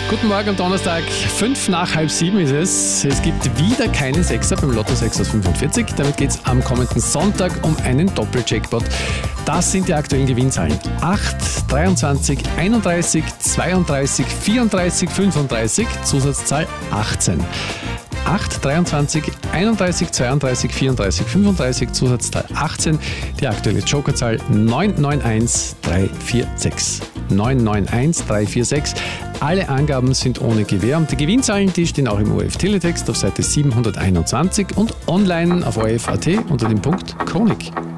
Guten Morgen am Donnerstag, 6:05 ist es. Es gibt wieder keinen Sechser beim Lotto 6 aus 45. Damit geht es am kommenden Sonntag um einen Doppeljackpot. Das sind die aktuellen Gewinnzahlen. 8, 23, 31, 32, 34, 35, Zusatzzahl 18. 8, 23, 31, 32, 34, 35, Zusatzzahl 18. Die aktuelle Jokerzahl 991346. 991346. Alle Angaben sind ohne Gewähr und die Gewinnzahlen, die stehen auch im ORF-Teletext auf Seite 721 und online auf ORF.at unter dem Punkt Chronik.